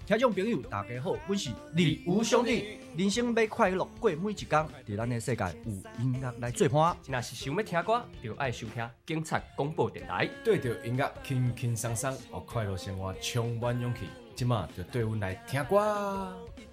听众朋友，大家好，阮是李吴兄弟。人生要快乐过每一天，在咱的世界有音乐来做伴。 若是想要听歌，就爱收听警察广播电台。 对着音乐轻轻松松，互快乐生活充满勇气。即马就对阮来听歌。